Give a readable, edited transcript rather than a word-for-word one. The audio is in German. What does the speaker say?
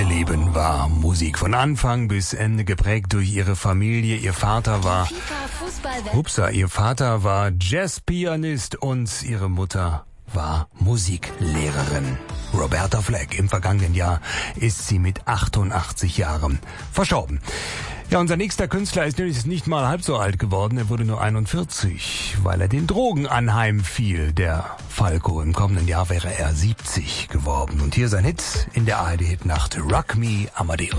Leben war Musik von Anfang bis Ende geprägt durch ihre Familie. Ihr Vater war Jazzpianist und ihre Mutter war Musiklehrerin. Roberta Flack. Im vergangenen Jahr ist sie mit 88 Jahren verstorben. Ja, unser nächster Künstler ist nicht mal halb so alt geworden. Er wurde nur 41, weil er den Drogen anheimfiel. Der Falco. Im kommenden Jahr wäre er 70 geworden. Und hier sein Hit in der ARD-Hitnacht. Rock Me Amadeus.